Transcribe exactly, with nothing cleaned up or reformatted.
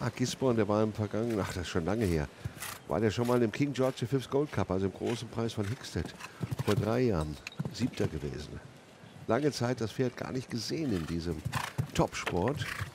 Ah, Gisborne, der war im Vergangenen, ach, das ist schon lange her, war der schon mal im King George der Fifth Gold Cup, also im großen Preis von Hickstead, vor drei Jahren, siebter gewesen. Lange Zeit das Pferd gar nicht gesehen in diesem Topsport.